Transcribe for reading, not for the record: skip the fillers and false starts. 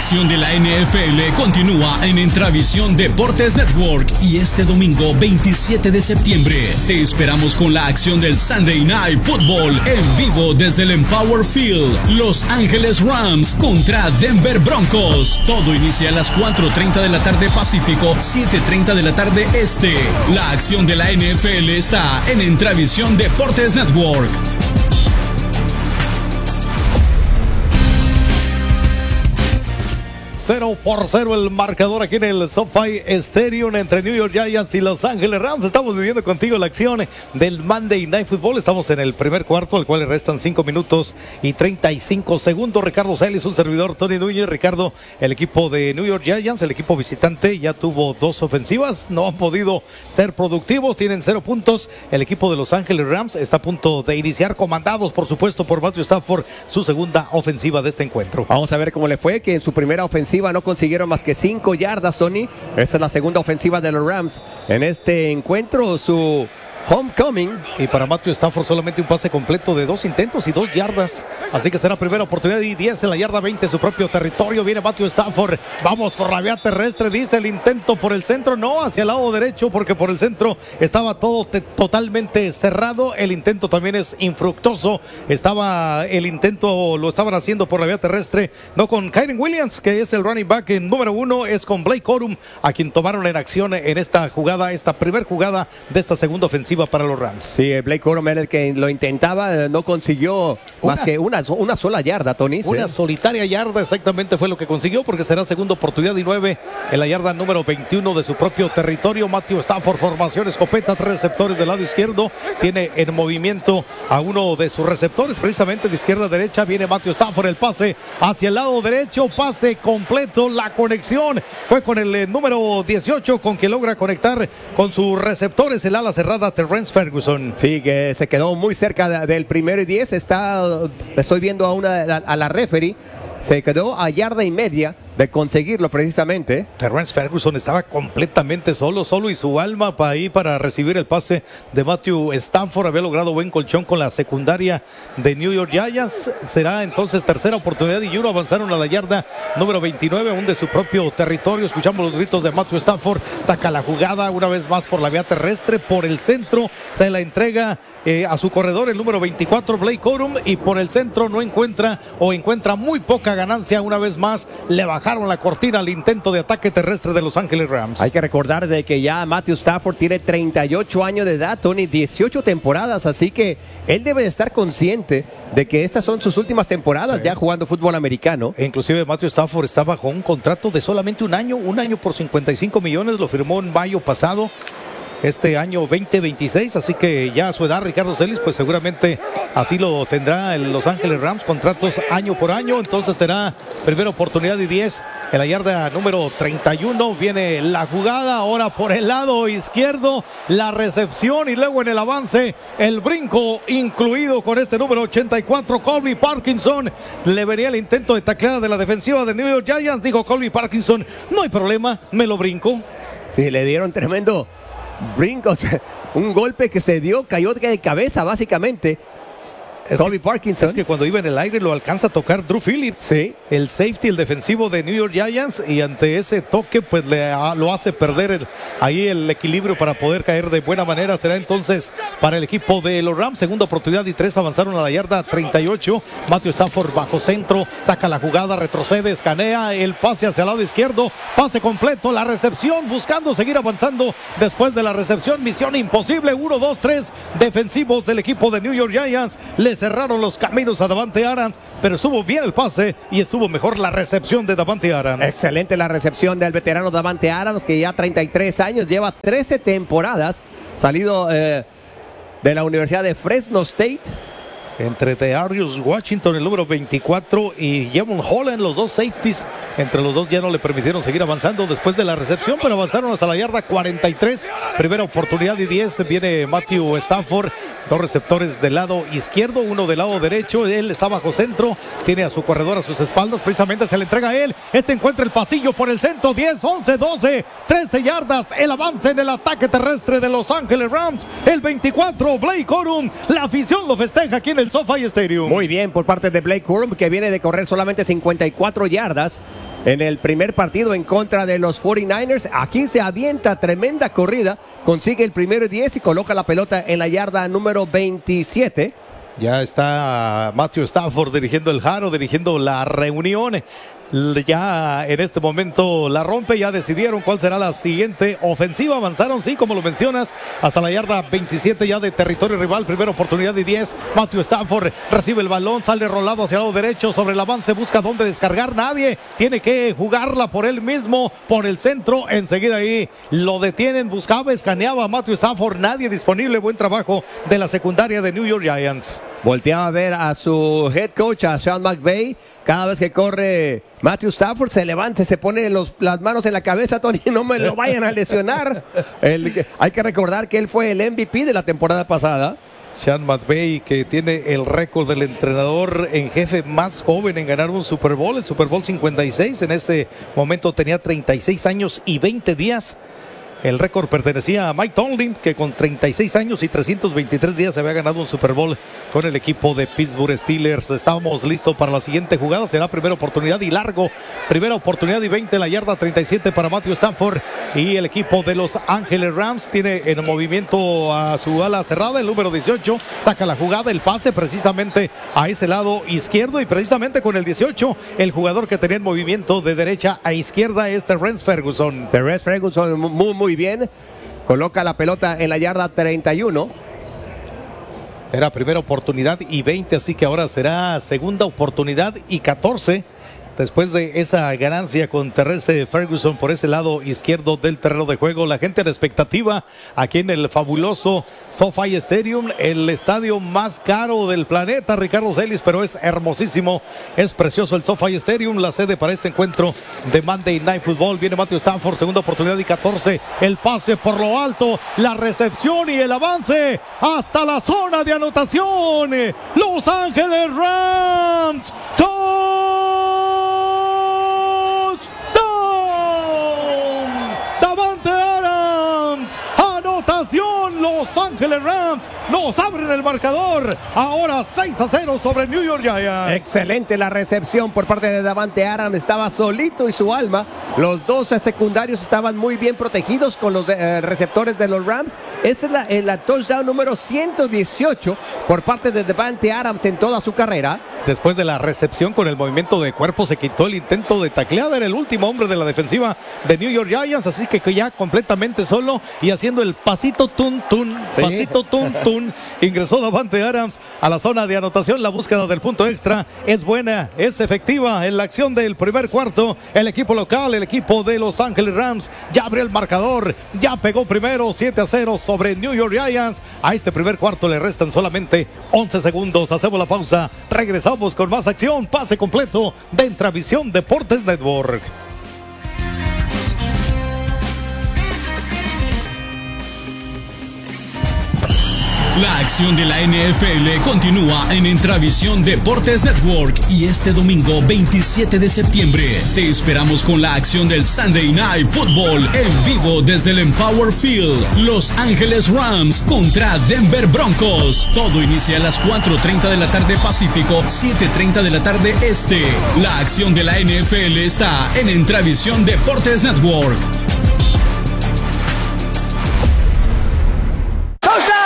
acción de la NFL continúa en Entravisión Deportes Network y este domingo 27 de septiembre te esperamos con la acción del Sunday Night Football en vivo desde el Empower Field. Los Ángeles Rams contra Denver Broncos. Todo inicia a las 4:30 de la tarde Pacífico, 7:30 de la tarde Este. La acción de la NFL está en Entravisión Deportes Network. 0-0 el marcador aquí en el SoFi Stadium entre New York Giants y Los Ángeles Rams. Estamos viviendo contigo la acción del Monday Night Football. Estamos en el primer cuarto, al cual le restan 5 minutos y 35 segundos. Ricardo Celis, un servidor, Tony Núñez. Ricardo, el equipo de New York Giants, el equipo visitante, ya tuvo 2 ofensivas. No han podido ser productivos, tienen 0 puntos. El equipo de Los Ángeles Rams está a punto de iniciar, comandados, por supuesto, por Matthew Stafford, su segunda ofensiva de este encuentro. Vamos a ver cómo le fue, que en su primera ofensiva no consiguieron más que 5 yardas, Tony. Esta es la segunda ofensiva de los Rams en este encuentro, su homecoming. Y para Matthew Stafford solamente un pase completo de 2 intentos y 2 yardas. Así que será primera oportunidad y 10 en la yarda 20, su propio territorio. Viene Matthew Stafford. Vamos por la vía terrestre, dice el intento por el centro. No, hacia el lado derecho, porque por el centro estaba todo totalmente cerrado. El intento también es infructuoso. El intento lo estaban haciendo por la vía terrestre. No con Kyren Williams, que es el running back número 1. Es con Blake Corum, a quien tomaron en acción en esta jugada, esta primer jugada de esta segunda ofensiva para los Rams. Sí, Blake Corum era el que lo intentaba, no consiguió más que una sola yarda, Tony. Una solitaria yarda exactamente fue lo que consiguió, porque será segunda oportunidad y 9 en la yarda número 21 de su propio territorio. Matthew Stafford, formación escopeta, 3 receptores del lado izquierdo. Tiene en movimiento a uno de sus receptores, precisamente de izquierda a derecha. Viene Matthew Stafford, el pase hacia el lado derecho, pase completo. La conexión fue con el número 18, con que logra conectar con sus receptores, el ala cerrada Terrence Ferguson. Sí, que se quedó muy cerca del primero y 10. Estoy viendo a la referee. Se quedó a yarda y media de conseguirlo precisamente. Terrence Ferguson estaba completamente solo y su alma para recibir el pase de Matthew Stafford. Había logrado buen colchón con la secundaria de New York Giants. Será entonces tercera oportunidad y 1. Avanzaron a la yarda número 29, aún de su propio territorio. Escuchamos los gritos de Matthew Stafford. Saca la jugada una vez más por la vía terrestre, por el centro. Se la entrega a su corredor, el número 24, Blake Corum, y por el centro no encuentra muy poca ganancia. Una vez más le bajaron la cortina al intento de ataque terrestre de Los Ángeles Rams. Hay que recordar de que ya Matthew Stafford tiene 38 años de edad, Tony, 18 temporadas, así que él debe de estar consciente de que estas son sus últimas temporadas ya jugando fútbol americano. E inclusive Matthew Stafford está bajo un contrato de solamente un año por 55 millones, lo firmó en mayo pasado. Este año 2026, así que ya a su edad, Ricardo Celis, pues seguramente así lo tendrá en Los Ángeles Rams, contratos año por año. Entonces será primera oportunidad y 10 en la yarda número 31. Viene la jugada ahora por el lado izquierdo, la recepción y luego en el avance el brinco incluido con este número 84, Colby Parkinson. Le venía el intento de tacleada de la defensiva de New York Giants. Dijo Colby Parkinson, no hay problema, me lo brinco. Sí, le dieron tremendo brincos, un golpe que se dio, cayó de cabeza básicamente. Colby Parkinson. Es que cuando iba en el aire lo alcanza a tocar Drew Phillips, sí, el safety, el defensivo de New York Giants, y ante ese toque pues lo hace perder ahí el equilibrio para poder caer de buena manera. Será entonces para el equipo de los Rams, segunda oportunidad y 3. Avanzaron a la yarda 38. Matthew Stafford bajo centro, saca la jugada, retrocede, escanea el pase hacia el lado izquierdo, pase completo, la recepción, buscando seguir avanzando después de la recepción. Misión imposible, 1, 2, 3 defensivos del equipo de New York Giants le cerraron los caminos a Davante Adams, pero estuvo bien el pase y estuvo mejor la recepción de Davante Adams. Excelente la recepción del veterano Davante Adams, que ya 33 años, lleva 13 temporadas, salido de la Universidad de Fresno State. Entre Darius Washington, el número 24, y Javon Holland, los dos safeties. Entre los dos ya no le permitieron seguir avanzando después de la recepción, pero avanzaron hasta la yarda 43. Primera oportunidad y 10. Viene Matthew Stafford. 2 receptores del lado izquierdo, 1 del lado derecho. Él está bajo centro, tiene a su corredor a sus espaldas, precisamente se le entrega a él. Encuentra el pasillo por el centro, 10, 11, 12, 13 yardas. El avance en el ataque terrestre de Los Ángeles Rams. El 24, Blake Corum. La afición lo festeja aquí en el SoFi Stadium. Muy bien por parte de Blake Corum, que viene de correr solamente 54 yardas. en el primer partido en contra de los 49ers. Aquí se avienta tremenda corrida, consigue el primero y 10 y coloca la pelota en la yarda número 27. Ya está Matthew Stafford dirigiendo el Jaro, dirigiendo la reunión. Ya en este momento la rompe, ya decidieron cuál será la siguiente ofensiva. Avanzaron, sí, como lo mencionas, hasta la yarda 27 ya de territorio rival. Primera oportunidad y 10. Matthew Stafford recibe el balón, sale rolado hacia el lado derecho. Sobre el avance busca dónde descargar. Nadie, tiene que jugarla por él mismo, por el centro. Enseguida ahí lo detienen, buscaba, escaneaba a Matthew Stafford. Nadie disponible. Buen trabajo de la secundaria de New York Giants. Volteaba a ver a su head coach, a Sean McVay. Cada vez que corre Matthew Stafford se levanta, se pone las manos en la cabeza. Tony, no me lo vayan a lesionar. Hay que recordar que él fue el MVP de la temporada pasada. Sean McVay, que tiene el récord del entrenador en jefe más joven en ganar un Super Bowl, el Super Bowl 56. En ese momento tenía 36 años y 20 días. El récord pertenecía a Mike Tomlin, que con 36 años y 323 días se había ganado un Super Bowl con el equipo de Pittsburgh Steelers. Estamos listos para la siguiente jugada. Será primera oportunidad y largo. Primera oportunidad y 20, la yarda 37 para Matthew Stafford. Y el equipo de Los Ángeles Rams tiene en movimiento a su ala cerrada, el número 18. Saca la jugada, el pase precisamente a ese lado izquierdo. Y precisamente con el 18, el jugador que tenía en movimiento de derecha a izquierda es Terrence Ferguson. Terrence Ferguson muy bien, coloca la pelota en la yarda 31. Era primera oportunidad y 20, así que ahora será segunda oportunidad y 14. Después de esa ganancia con Terrence Ferguson por ese lado izquierdo del terreno de juego, la gente a la expectativa aquí en el fabuloso SoFi Stadium, el estadio más caro del planeta, Ricardo Celis, pero es hermosísimo, es precioso el SoFi Stadium, la sede para este encuentro de Monday Night Football. Viene Matthew Stafford, segunda oportunidad y 14, el pase por lo alto, la recepción y el avance hasta la zona de anotación. Los Ángeles Rams, Los Ángeles Rams nos abren el marcador. Ahora 6-0 sobre New York Giants. Excelente la recepción por parte de Davante Adams. Estaba solito y su alma. Los dos secundarios estaban muy bien protegidos con los receptores de los Rams. Esta es la touchdown número 118 por parte de Davante Adams en toda su carrera. Después de la recepción con el movimiento de cuerpo se quitó el intento de tacleada. Era el último hombre de la defensiva de New York Giants, así que ya completamente solo y haciendo el pasito tun tun, sí. Pasito tun tun. Ingresó Davante Adams a la zona de anotación. La búsqueda del punto extra es buena, es efectiva en la acción del primer cuarto. El equipo local, el equipo de Los Ángeles Rams ya abrió el marcador, ya pegó primero 7-0 sobre New York Giants. A este primer cuarto le restan solamente 11 segundos. Hacemos la pausa, regresamos con más acción, pase completo de Intravisión Deportes Network. La acción de la NFL continúa en Intravisión Deportes Network y este domingo 27 de septiembre te esperamos con la acción del Sunday Night Football en vivo desde el Empower Field. Los Ángeles Rams contra Denver Broncos. Todo inicia a las 4:30 de la tarde Pacífico, 7:30 de la tarde Este. La acción de la NFL está en Intravisión Deportes Network.